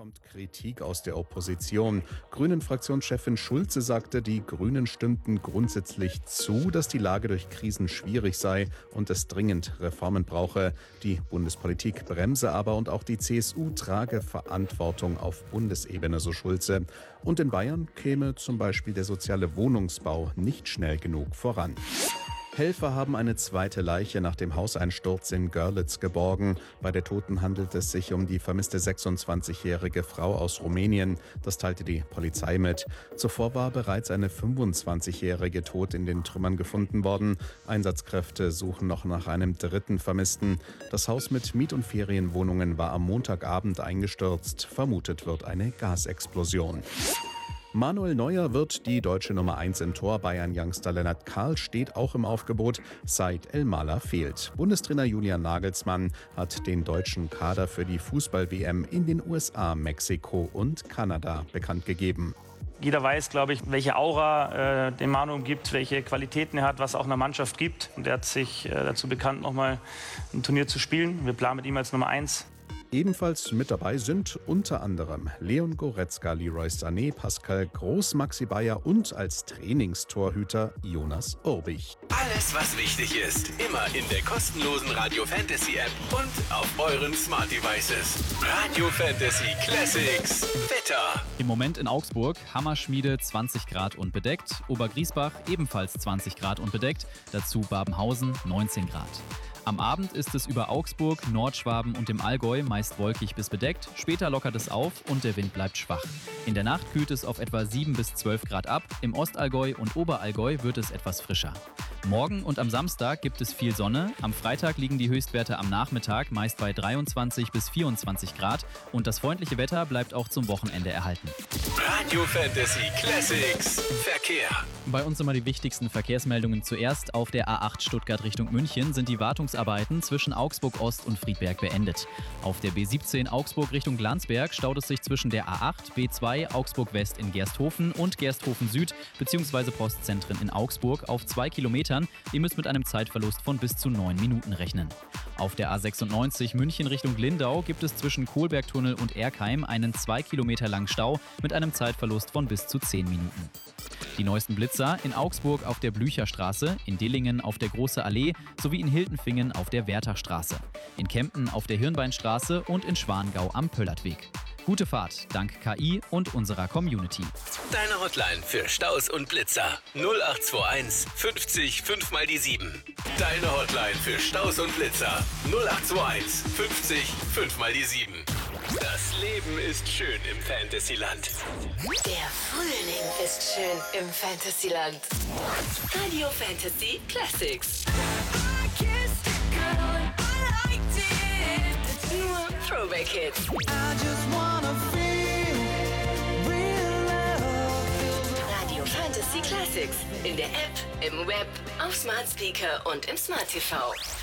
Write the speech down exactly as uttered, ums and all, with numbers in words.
kommt Kritik aus der Opposition. Grünen-Fraktionschefin Schulze sagte, die Grünen stimmten grundsätzlich zu, dass die Lage durch Krisen schwierig sei und es dringend Reformen brauche. Die Bundespolitik bremse aber und auch die C S U trage Verantwortung auf Bundesebene, so Schulze. Und in Bayern käme zum Beispiel der soziale Wohnungsbau nicht schnell genug voran. Helfer haben eine zweite Leiche nach dem Hauseinsturz in Görlitz geborgen. Bei der Toten handelt es sich um die vermisste sechsundzwanzigjährige Frau aus Rumänien. Das teilte die Polizei mit. Zuvor war bereits eine fünfundzwanzigjährige tot in den Trümmern gefunden worden. Einsatzkräfte suchen noch nach einem dritten Vermissten. Das Haus mit Miet- und Ferienwohnungen war am Montagabend eingestürzt. Vermutet wird eine Gasexplosion. Manuel Neuer wird die deutsche Nummer eins im Tor. Bayern-Youngster Lennart Kahl steht auch im Aufgebot. Said El-Mala fehlt. Bundestrainer Julian Nagelsmann hat den deutschen Kader für die Fußball-W M in den U S A, Mexiko und Kanada bekannt gegeben. Jeder weiß, glaube ich, welche Aura äh, dem Manu gibt, welche Qualitäten er hat, was auch einer Mannschaft gibt. Und er hat sich äh, dazu bekannt, nochmal ein Turnier zu spielen. Wir planen mit ihm als Nummer eins. Ebenfalls mit dabei sind unter anderem Leon Goretzka, Leroy Sané, Pascal Groß, Maxi Bayer und als Trainingstorhüter Jonas Urbich. Alles, was wichtig ist, immer in der kostenlosen Radio Fantasy App und auf euren Smart Devices. Radio Fantasy Classics. Wetter. Im Moment in Augsburg, Hammerschmiede zwanzig Grad und bedeckt, Obergriesbach ebenfalls zwanzig Grad und bedeckt, dazu Babenhausen neunzehn Grad. Am Abend ist es über Augsburg, Nordschwaben und im Allgäu meist wolkig bis bedeckt. Später lockert es auf und der Wind bleibt schwach. In der Nacht kühlt es auf etwa sieben bis zwölf Grad ab. Im Ostallgäu und Oberallgäu wird es etwas frischer. Morgen und am Samstag gibt es viel Sonne. Am Freitag liegen die Höchstwerte am Nachmittag meist bei dreiundzwanzig bis vierundzwanzig Grad. Und das freundliche Wetter bleibt auch zum Wochenende erhalten. Radio Fantasy Classics. Verkehr. Bei uns immer die wichtigsten Verkehrsmeldungen zuerst. Auf der A acht Stuttgart Richtung München sind die Wartungsarbeiten zwischen Augsburg Ost und Friedberg beendet. Auf der B siebzehn Augsburg Richtung Glanzberg staut es sich zwischen der A acht, B zwei, Augsburg West in Gersthofen und Gersthofen Süd bzw. Postzentren in Augsburg auf zwei Kilometern. Ihr müsst mit einem Zeitverlust von bis zu neun Minuten rechnen. Auf der A sechsundneunzig München Richtung Lindau gibt es zwischen Kohlbergtunnel und Erkheim einen zwei Kilometer langen Stau mit einem Zeitverlust von bis zu zehn Minuten. Die neuesten Blitzer in Augsburg auf der Blücherstraße, in Dillingen auf der Große Allee sowie in Hiltenfingen auf der Wertachstraße, in Kempten auf der Hirnbeinstraße und in Schwangau am Pöllertweg. Gute Fahrt dank K I und unserer Community. Deine Hotline für Staus und Blitzer null acht zwei eins fünfzig fünf mal die sieben. Deine Hotline für Staus und Blitzer null acht zwei eins fünfzig fünf mal die sieben. Das Leben ist schön im Fantasyland. Der Frühling ist schön im Fantasyland. Radio Fantasy Classics. Nur Throwback Hits. Radio Fantasy Classics. In der App, im Web, auf Smart Speaker und im Smart T V.